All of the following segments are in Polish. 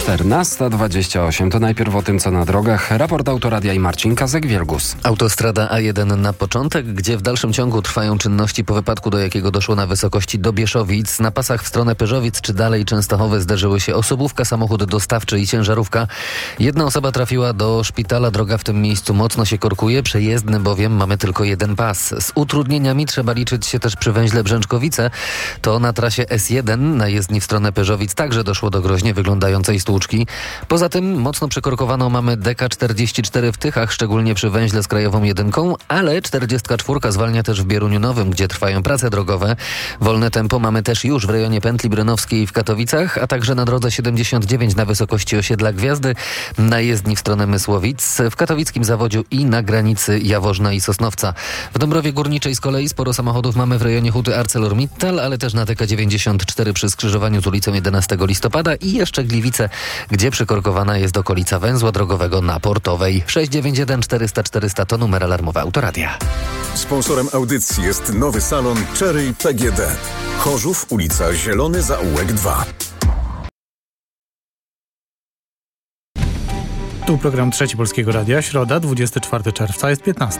14:28. To najpierw o tym, co na drogach. Raport Autoradia i Marcin Kazek-Wielgus. Autostrada A1 na początek, gdzie w dalszym ciągu trwają czynności po wypadku, do jakiego doszło na wysokości Dobieszowic. Na pasach w stronę Pyrzowic czy dalej Częstochowy zderzyły się osobówka, samochód dostawczy i ciężarówka. Jedna osoba trafiła do szpitala. Droga w tym miejscu mocno się korkuje. Przejezdny bowiem mamy tylko jeden pas. Z utrudnieniami trzeba liczyć się też przy węźle Brzęczkowice. To na trasie S1 na jezdni w stronę Pyrzowic także doszło do groźnie wyglądającej stłuczki. Poza tym mocno przekorkowaną mamy DK44 w Tychach, szczególnie przy węźle z Krajową 1, ale 44 zwalnia też w Bieruniu Nowym, gdzie trwają prace drogowe. Wolne tempo mamy też już w rejonie Pętli Brynowskiej w Katowicach, a także na drodze 79 na wysokości osiedla Gwiazdy, na jezdni w stronę Mysłowic, w katowickim Zawodziu i na granicy Jaworzna i Sosnowca. W Dąbrowie Górniczej z kolei sporo samochodów mamy w rejonie Huty ArcelorMittal, ale też na DK94 przy skrzyżowaniu z ulicą 11 listopada i jeszcze Gliwice, gdzie przykorkowana jest okolica węzła drogowego na Portowej. 691 400 400 to numer alarmowy Autoradia. Sponsorem audycji jest nowy salon Cherry PGD. Chorzów, ulica Zielony Zaułek 2. Tu program Trzeci Polskiego Radia, środa, 24 czerwca, jest 15.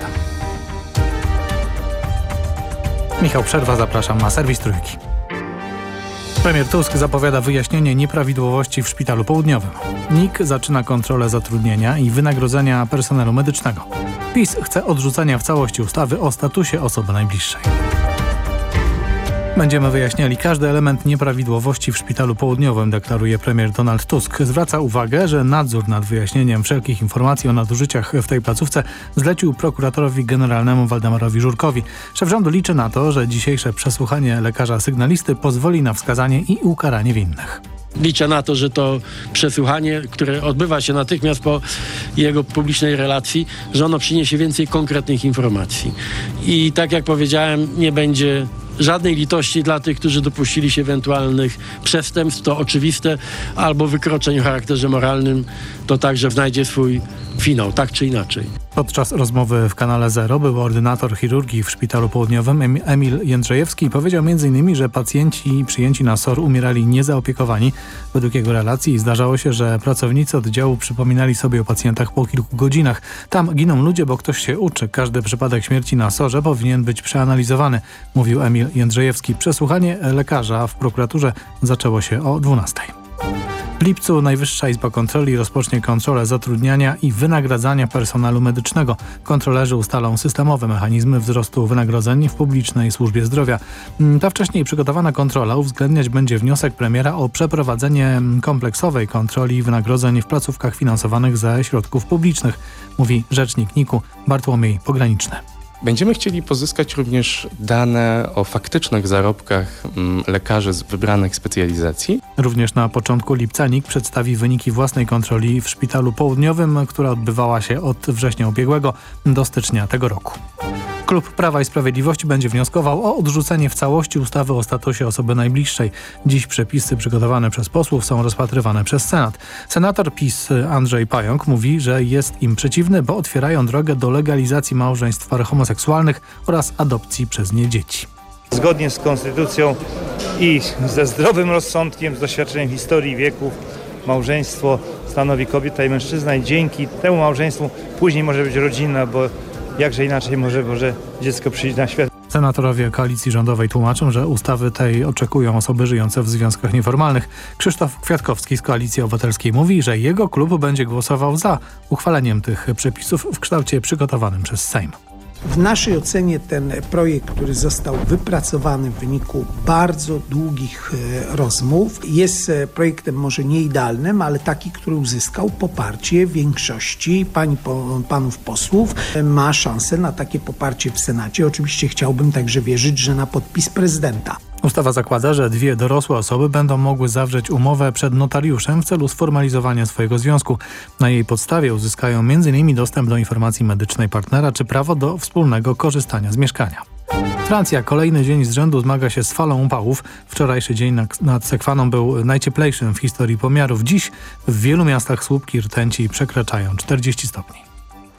Michał Przerwa, zapraszam na serwis Trójki. Premier Tusk zapowiada wyjaśnienie nieprawidłowości w Szpitalu Południowym. NIK zaczyna kontrolę zatrudnienia i wynagrodzenia personelu medycznego. PiS chce odrzucenia w całości ustawy o statusie osoby najbliższej. Będziemy wyjaśniali każdy element nieprawidłowości w Szpitalu Południowym, deklaruje premier Donald Tusk. Zwraca uwagę, że nadzór nad wyjaśnieniem wszelkich informacji o nadużyciach w tej placówce zlecił prokuratorowi generalnemu Waldemarowi Żurkowi. Szef rządu liczy na to, że dzisiejsze przesłuchanie lekarza sygnalisty pozwoli na wskazanie i ukaranie winnych. Liczę na to, że to przesłuchanie, które odbywa się natychmiast po jego publicznej relacji, że ono przyniesie więcej konkretnych informacji. I tak jak powiedziałem, nie będzie żadnej litości dla tych, którzy dopuścili się ewentualnych przestępstw, to oczywiste, albo wykroczeń o charakterze moralnym, to także znajdzie swój finał, tak czy inaczej. Podczas rozmowy w Kanale Zero były ordynator chirurgii w Szpitalu Południowym Emil Jędrzejewski powiedział m.in., że pacjenci przyjęci na SOR umierali niezaopiekowani. Według jego relacji zdarzało się, że pracownicy oddziału przypominali sobie o pacjentach po kilku godzinach. Tam giną ludzie, bo ktoś się uczy. Każdy przypadek śmierci na SOR-ze powinien być przeanalizowany, mówił Emil Jędrzejewski. Przesłuchanie lekarza w prokuraturze zaczęło się o 12:00. W lipcu Najwyższa Izba Kontroli rozpocznie kontrolę zatrudniania i wynagradzania personelu medycznego. Kontrolerzy ustalą systemowe mechanizmy wzrostu wynagrodzeń w publicznej służbie zdrowia. Ta wcześniej przygotowana kontrola uwzględniać będzie wniosek premiera o przeprowadzenie kompleksowej kontroli wynagrodzeń w placówkach finansowanych ze środków publicznych, mówi rzecznik NIK-u Bartłomiej Pograniczny. Będziemy chcieli pozyskać również dane o faktycznych zarobkach lekarzy z wybranych specjalizacji. Również na początku lipca NIK przedstawi wyniki własnej kontroli w Szpitalu Południowym, która odbywała się od września ubiegłego do stycznia tego roku. Klub Prawa i Sprawiedliwości będzie wnioskował o odrzucenie w całości ustawy o statusie osoby najbliższej. Dziś przepisy przygotowane przez posłów są rozpatrywane przez Senat. Senator PiS Andrzej Pająk mówi, że jest im przeciwny, bo otwierają drogę do legalizacji małżeństw par homoseksualnych oraz adopcji przez nie dzieci. Zgodnie z konstytucją i ze zdrowym rozsądkiem, z doświadczeniem historii wieków, małżeństwo stanowi kobieta i mężczyzna i dzięki temu małżeństwu później może być rodzina, bo jakże inaczej może dziecko przyjść na świat. Senatorowie koalicji rządowej tłumaczą, że ustawy tej oczekują osoby żyjące w związkach nieformalnych. Krzysztof Kwiatkowski z Koalicji Obywatelskiej mówi, że jego klub będzie głosował za uchwaleniem tych przepisów w kształcie przygotowanym przez Sejm. W naszej ocenie ten projekt, który został wypracowany w wyniku bardzo długich rozmów, jest projektem może nie idealnym, ale taki, który uzyskał poparcie większości panów posłów. Ma szansę na takie poparcie w Senacie. Oczywiście chciałbym także wierzyć, że na podpis prezydenta. Ustawa zakłada, że dwie dorosłe osoby będą mogły zawrzeć umowę przed notariuszem w celu sformalizowania swojego związku. Na jej podstawie uzyskają m.in. dostęp do informacji medycznej partnera czy prawo do wspólnego korzystania z mieszkania. Francja kolejny dzień z rzędu zmaga się z falą upałów. Wczorajszy dzień nad Sekwaną był najcieplejszym w historii pomiarów. Dziś w wielu miastach słupki rtęci przekraczają 40 stopni.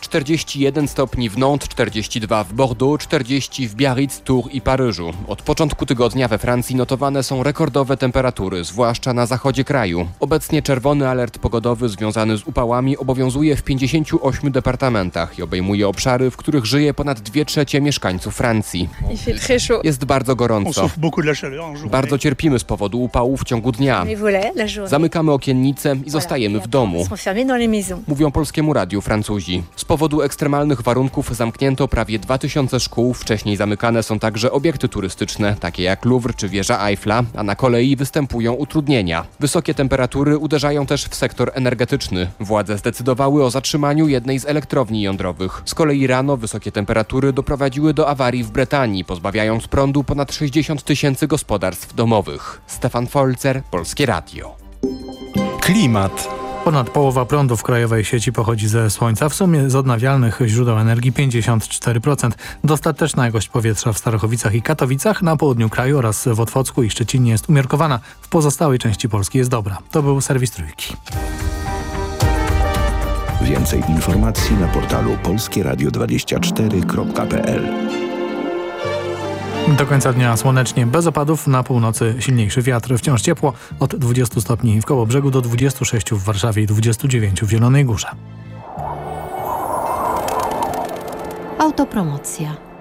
41 stopni w Nantes, 42 w Bordeaux, 40 w Biarritz, Tours i Paryżu. Od początku tygodnia we Francji notowane są rekordowe temperatury, zwłaszcza na zachodzie kraju. Obecnie czerwony alert pogodowy związany z upałami obowiązuje w 58 departamentach i obejmuje obszary, w których żyje ponad 2/3 mieszkańców Francji. Jest bardzo gorąco. Bardzo cierpimy z powodu upału w ciągu dnia. Zamykamy okiennice i zostajemy w domu, mówią Polskiemu Radiu Francuzi. Z powodu ekstremalnych warunków zamknięto prawie 2000 szkół. Wcześniej zamykane są także obiekty turystyczne, takie jak Louvre czy wieża Eiffla, a na kolei występują utrudnienia. Wysokie temperatury uderzają też w sektor energetyczny. Władze zdecydowały o zatrzymaniu jednej z elektrowni jądrowych. Z kolei rano wysokie temperatury doprowadziły do awarii w Bretanii, pozbawiając prądu ponad 60 000 gospodarstw domowych. Stefan Folzer, Polskie Radio. Klimat. Ponad połowa prądu w krajowej sieci pochodzi ze słońca, w sumie z odnawialnych źródeł energii 54%. Dostateczna jakość powietrza w Starachowicach i Katowicach, na południu kraju oraz w Otwocku i Szczecinie jest umiarkowana. W pozostałej części Polski jest dobra. To był serwis Trójki. Więcej informacji na portalu polskieradio24.pl. Do końca dnia słonecznie, bez opadów, na północy silniejszy wiatr, wciąż ciepło, od 20 stopni w Kołobrzegu do 26 w Warszawie i 29 w Zielonej Górze. Autopromocja.